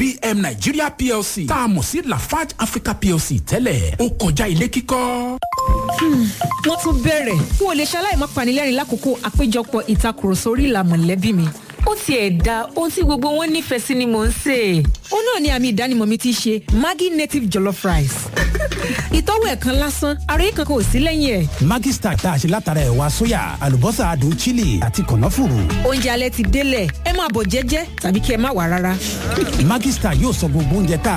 abm nigeria plc tá a mọ̀ sí lafarge africa plc tẹ́lẹ̀ ó kọjá ilé kíkọ́. wọ́n tún bẹ̀rẹ̀ n ò lè ṣaláì má panilẹ́rìn lákòókò àpéjọpọ̀ ìtakùrọ̀sọ orí ìlà mọ̀lẹ́bí mi. ó tiẹ̀ da ohun tí gbogbo wọn nífẹ̀ẹ́ sí ni mò ń sè. ó náà ni àmì ìdánimọ̀ mi ti ṣe Maggi native jollof rice. ìtọ́wò ẹ̀ kan lásán ara yìí kankan ò sí lẹ́yìn ẹ̀. Maggi Star tá a ṣe látara ẹ̀wà sóyà àlùbọ́sà adùn chili àti kànáfùrù. oúnjẹ alẹ́ ti délẹ̀ ẹ máa bọ̀ jẹ́jẹ́ tàbí kí ẹ má wá rárá. Maggi Star yóò sọ gbogbo oúnjẹ tá